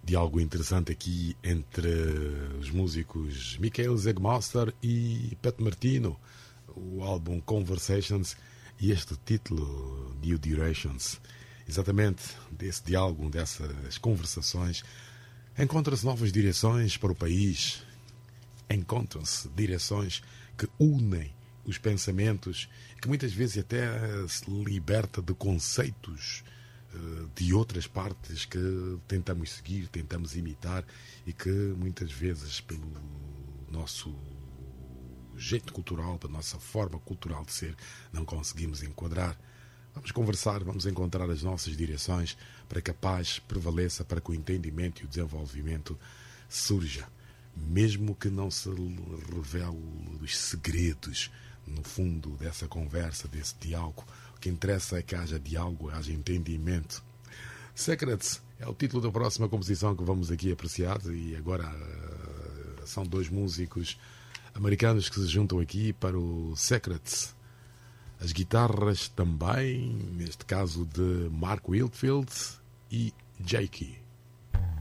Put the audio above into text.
Diálogo interessante aqui entre os músicos Michael Zegmaster e Pat Martino, o álbum Conversations e este título New Durations. Exatamente desse diálogo, dessas conversações, encontram-se novas direções para o país, encontram-se direções que unem os pensamentos, que muitas vezes até se liberta de conceitos de outras partes que tentamos seguir, tentamos imitar e que muitas vezes pelo nosso jeito cultural, pela nossa forma cultural de ser, não conseguimos enquadrar. Vamos conversar, vamos encontrar as nossas direções para que a paz prevaleça, para que o entendimento e o desenvolvimento surja, mesmo que não se revele os segredos no fundo dessa conversa, desse diálogo. O que interessa é que haja diálogo, haja entendimento. Secrets é o título da próxima composição que vamos aqui apreciar, e agora são dois músicos americanos que se juntam aqui para o Secrets. As guitarras também, neste caso de Mark Whitfield e Jakey.